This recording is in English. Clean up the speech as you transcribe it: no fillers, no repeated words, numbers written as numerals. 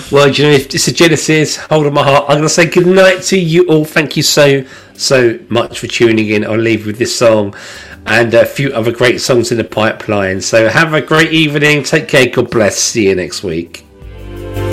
Well, you know, if this is Genesis, hold on my heart. I'm going to say good night to you all. Thank you so much for tuning in. I'll leave with this song and a few other great songs in the pipeline. So have a great evening. Take care. God bless. See you next week.